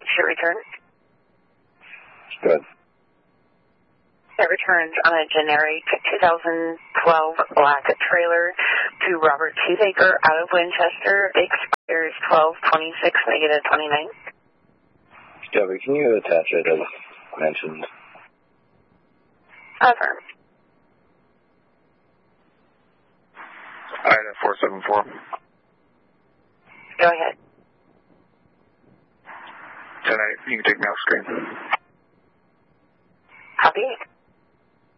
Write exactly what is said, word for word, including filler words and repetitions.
your return? Good. It returns on a generic two thousand twelve black trailer to Robert Toothaker out of Winchester. Expires twelve twenty-six, negative twenty-nine. Discovery, can you attach it as mentioned? Affirm. Ida four seven four. Go ahead. ten eight, you can take me off screen. Copy.